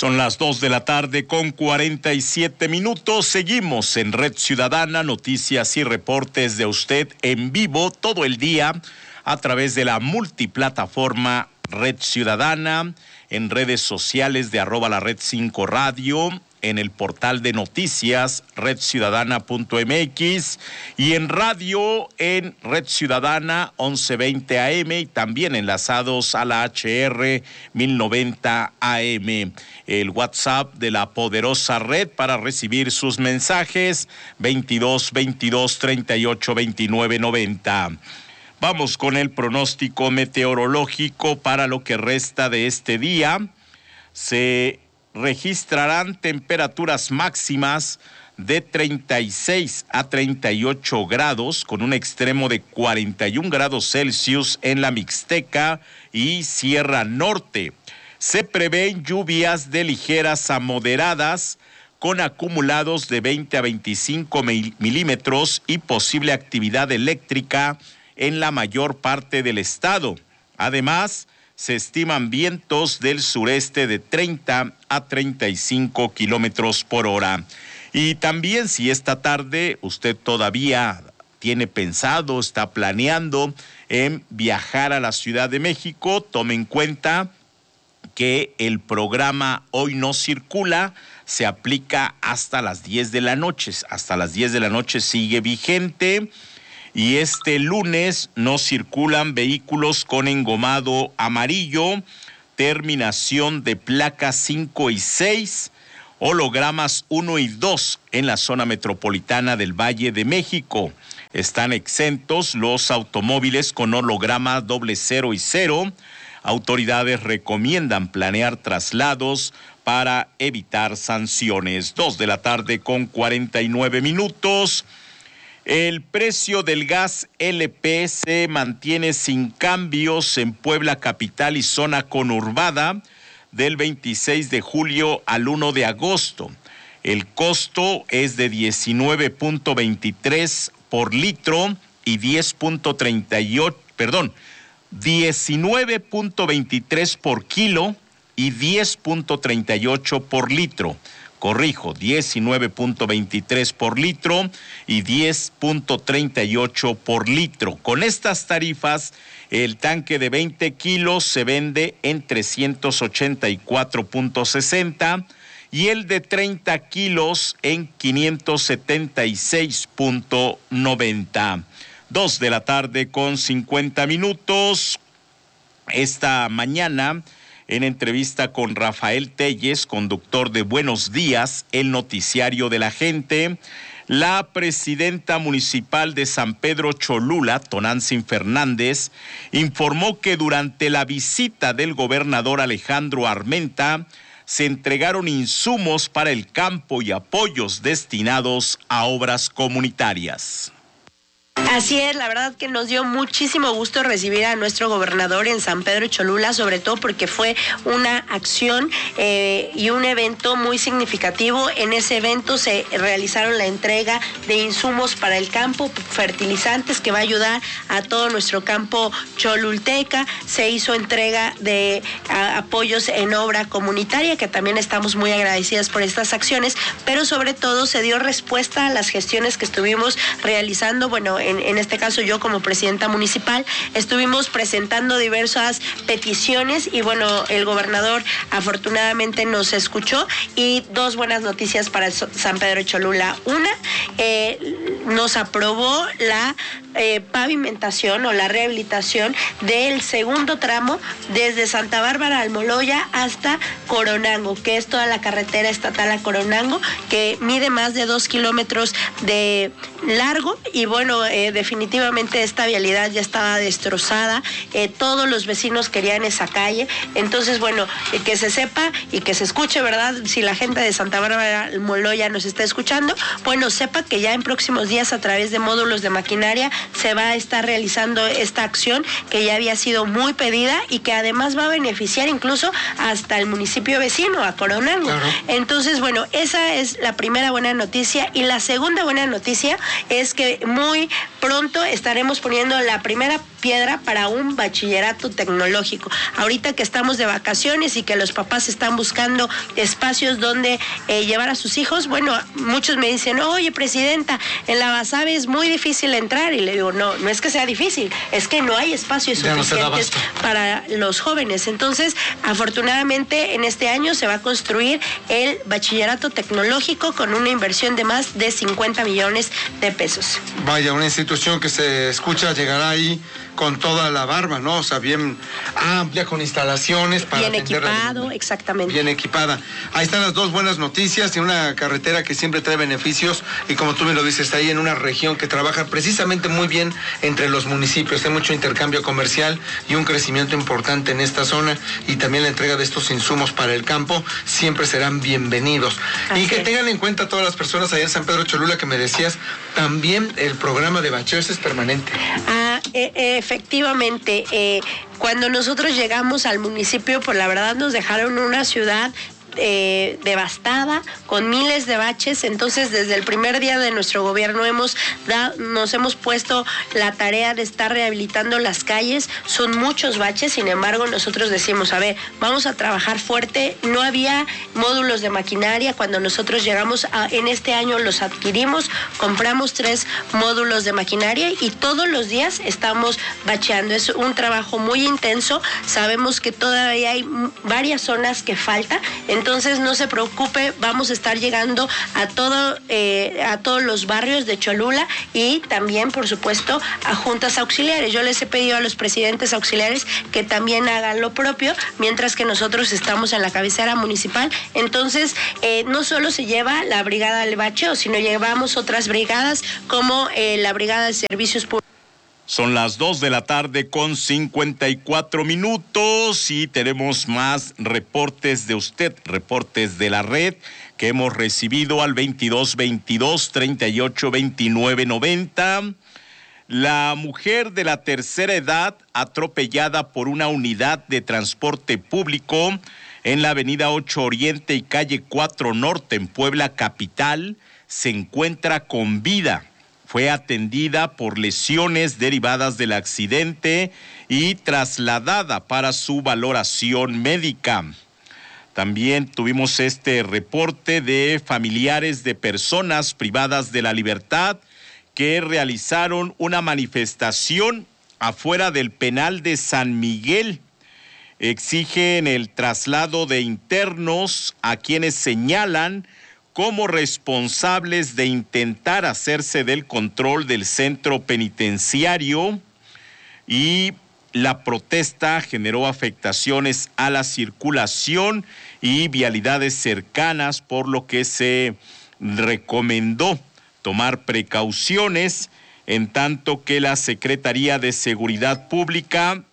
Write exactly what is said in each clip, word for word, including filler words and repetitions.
Son las dos de la tarde con cuarenta y siete minutos. Seguimos en Red Ciudadana, noticias y reportes de usted en vivo todo el día a través de la multiplataforma Red Ciudadana, en redes sociales de arroba la red cinco radio, en el portal de noticias red ciudadana punto m x y en radio en Red Ciudadana once veinte A M y también enlazados a la H R mil noventa A M. El WhatsApp de la poderosa red para recibir sus mensajes veintidós veintidós treinta y ocho veintinueve noventa. Vamos con el pronóstico meteorológico para lo que resta de este día. Se registrarán temperaturas máximas de treinta y seis a treinta y ocho grados, con un extremo de cuarenta y un grados Celsius en la Mixteca y Sierra Norte. Se prevén lluvias de ligeras a moderadas, con acumulados de veinte a veinticinco milímetros y posible actividad eléctrica en la mayor parte del estado. Además, se estiman vientos del sureste de treinta a treinta y cinco kilómetros por hora. Y también, si esta tarde usted todavía tiene pensado, está planeando en viajar a la Ciudad de México, tome en cuenta que el programa Hoy No Circula se aplica hasta las diez de la noche. Hasta las diez de la noche sigue vigente. Y este lunes no circulan vehículos con engomado amarillo, terminación de placas cinco y seis, hologramas uno y dos en la zona metropolitana del Valle de México. Están exentos los automóviles con holograma doble cero y cero. Autoridades recomiendan planear traslados para evitar sanciones. Dos de la tarde con cuarenta y nueve minutos. El precio del gas L P se mantiene sin cambios en Puebla capital y zona conurbada del veintiséis de julio al uno de agosto. El costo es de diecinueve punto veintitrés por litro y diez punto treinta y ocho, perdón, diecinueve punto veintitrés por kilo y diez punto treinta y ocho por litro. Corrijo, diecinueve punto veintitrés por litro y diez punto treinta y ocho por litro. Con estas tarifas, el tanque de veinte kilos se vende en trescientos ochenta y cuatro punto sesenta y el de treinta kilos en quinientos setenta y seis punto noventa. Dos de la tarde con cincuenta minutos. Esta mañana, en entrevista con Rafael Telles, conductor de Buenos Días, el noticiario de la gente, la presidenta municipal de San Pedro Cholula, Tonantzin Fernández, informó que durante la visita del gobernador Alejandro Armenta se entregaron insumos para el campo y apoyos destinados a obras comunitarias. Así es, la verdad que nos dio muchísimo gusto recibir a nuestro gobernador en San Pedro Cholula, sobre todo porque fue una acción eh, y un evento muy significativo. En ese evento se realizaron la entrega de insumos para el campo, fertilizantes que va a ayudar a todo nuestro campo cholulteca. Se hizo entrega de a, apoyos en obra comunitaria, que también estamos muy agradecidas por estas acciones, pero sobre todo se dio respuesta a las gestiones que estuvimos realizando. Bueno, En, en este caso yo como presidenta municipal estuvimos presentando diversas peticiones y bueno, el gobernador afortunadamente nos escuchó. Y dos buenas noticias para San Pedro Cholula. Una, eh, nos aprobó la eh, pavimentación o la rehabilitación del segundo tramo desde Santa Bárbara Almoloya hasta Coronango, que es toda la carretera estatal a Coronango, que mide más de dos kilómetros de largo. Y bueno, eh, definitivamente esta vialidad ya estaba destrozada, eh, todos los vecinos querían esa calle. Entonces bueno, eh, que se sepa y que se escuche, ¿verdad? Si la gente de Santa Bárbara Almoloya nos está escuchando, bueno, sepa que ya en próximos días a través de módulos de maquinaria se va a estar realizando esta acción que ya había sido muy pedida y que además va a beneficiar incluso hasta el municipio vecino, a Coronango. Claro. Entonces bueno, esa es la primera buena noticia. Y la segunda buena noticia es que muy pronto estaremos poniendo la primera piedra para un bachillerato tecnológico. Ahorita que estamos de vacaciones y que los papás están buscando espacios donde eh, llevar a sus hijos, bueno, muchos me dicen, oye, presidenta, en la Basabe es muy difícil entrar, y le digo, no, no es que sea difícil, es que no hay espacios suficientes no para los jóvenes. Entonces, afortunadamente, en este año se va a construir el bachillerato tecnológico con una inversión de más de cincuenta millones de pesos. Vaya, una institución que se escucha llegará ahí con toda la barba, ¿no? O sea, bien amplia, con instalaciones para bien equipado, la... exactamente. Bien equipada. Ahí están las dos buenas noticias, y una carretera que siempre trae beneficios, y como tú me lo dices, ahí en una región que trabaja precisamente muy bien entre los municipios. Hay mucho intercambio comercial y un crecimiento importante en esta zona, y también la entrega de estos insumos para el campo siempre serán bienvenidos. Así y que es. Tengan en cuenta todas las personas allá en San Pedro Cholula que me decías, también el programa de bacheos es permanente. Ah, eh, eh, efectivamente, eh, cuando nosotros llegamos al municipio, pues la verdad nos dejaron una ciudad Eh, devastada, con miles de baches. Entonces, desde el primer día de nuestro gobierno hemos da, nos hemos puesto la tarea de estar rehabilitando las calles. Son muchos baches, sin embargo, nosotros decimos, a ver, vamos a trabajar fuerte. No había módulos de maquinaria cuando nosotros llegamos, a, en este año los adquirimos, compramos tres módulos de maquinaria y todos los días estamos bacheando. Es un trabajo muy intenso. Sabemos que todavía hay varias zonas que falta. Entonces, no se preocupe, vamos a estar llegando a todo, eh, a todos los barrios de Cholula, y también, por supuesto, a juntas auxiliares. Yo les he pedido a los presidentes auxiliares que también hagan lo propio, mientras que nosotros estamos en la cabecera municipal. Entonces, eh, no solo se lleva la brigada del bacheo, sino llevamos otras brigadas como eh, la brigada de servicios públicos. Son las dos de la tarde con cincuenta y cuatro minutos y tenemos más reportes de usted, reportes de la red que hemos recibido al veintidós veintidós treinta y ocho veintinueve noventa. La mujer de la tercera edad atropellada por una unidad de transporte público en la avenida ocho Oriente y calle cuatro Norte en Puebla capital se encuentra con vida. Fue atendida por lesiones derivadas del accidente y trasladada para su valoración médica. También tuvimos este reporte de familiares de personas privadas de la libertad que realizaron una manifestación afuera del penal de San Miguel. Exigen el traslado de internos a quienes señalan como responsables de intentar hacerse del control del centro penitenciario, y la protesta generó afectaciones a la circulación y vialidades cercanas, por lo que se recomendó tomar precauciones, en tanto que la Secretaría de Seguridad Pública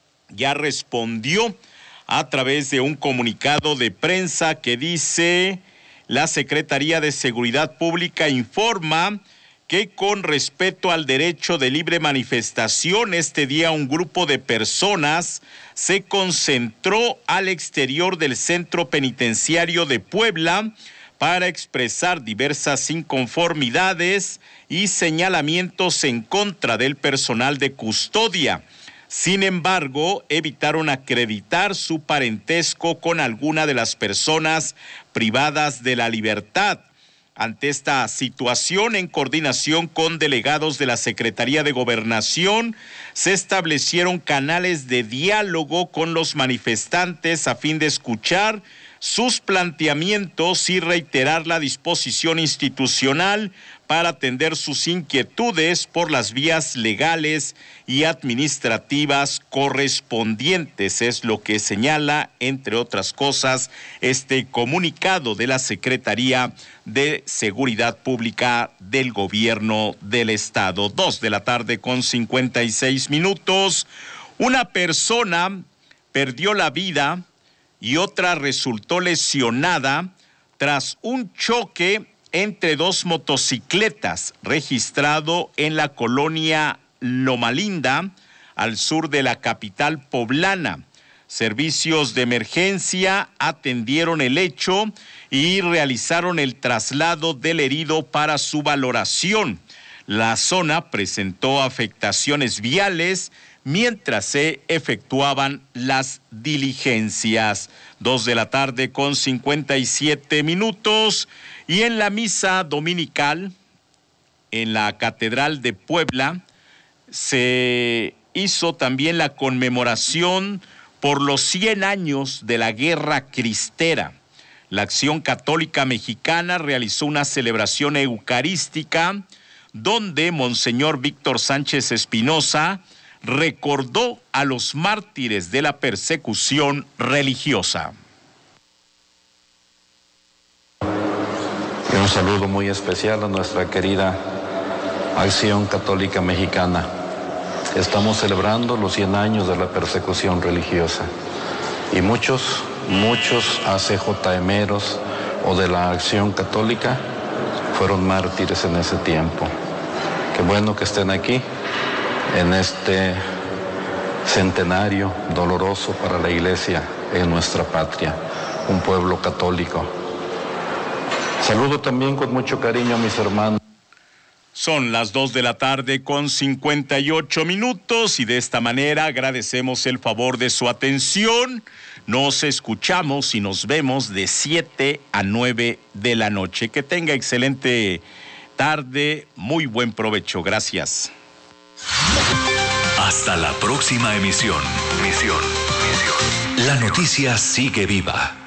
ya respondió a través de un comunicado de prensa que dice: la Secretaría de Seguridad Pública informa que con respeto al derecho de libre manifestación, este día un grupo de personas se concentró al exterior del Centro Penitenciario de Puebla para expresar diversas inconformidades y señalamientos en contra del personal de custodia. Sin embargo, evitaron acreditar su parentesco con alguna de las personas privadas de la libertad. Ante esta situación, en coordinación con delegados de la Secretaría de Gobernación, se establecieron canales de diálogo con los manifestantes a fin de escuchar sus planteamientos y reiterar la disposición institucional para atender sus inquietudes por las vías legales y administrativas correspondientes. Es lo que señala, entre otras cosas, este comunicado de la Secretaría de Seguridad Pública del Gobierno del Estado. Dos de la tarde con cincuenta y seis minutos. Una persona perdió la vida y otra resultó lesionada tras un choque entre dos motocicletas registrado en la colonia Loma Linda, al sur de la capital poblana. Servicios de emergencia atendieron el hecho y realizaron el traslado del herido para su valoración. La zona presentó afectaciones viales mientras se efectuaban las diligencias. Dos de la tarde con cincuenta y siete minutos. Y en la misa dominical, en la Catedral de Puebla, se hizo también la conmemoración por los cien años de la Guerra Cristera. La Acción Católica Mexicana realizó una celebración eucarística donde Monseñor Víctor Sánchez Espinosa recordó a los mártires de la persecución religiosa. Y un saludo muy especial a nuestra querida Acción Católica Mexicana. Estamos celebrando los cien años de la persecución religiosa y muchos, muchos A C J Meros o de la Acción Católica fueron mártires en ese tiempo. Qué bueno que estén aquí en este centenario doloroso para la Iglesia en nuestra patria, un pueblo católico. Saludo también con mucho cariño a mis hermanos. Son las dos de la tarde con cincuenta y ocho minutos y de esta manera agradecemos el favor de su atención. Nos escuchamos y nos vemos de siete a nueve de la noche. Que tenga excelente tarde, muy buen provecho. Gracias. Hasta la próxima emisión. Misión, misión. La noticia sigue viva.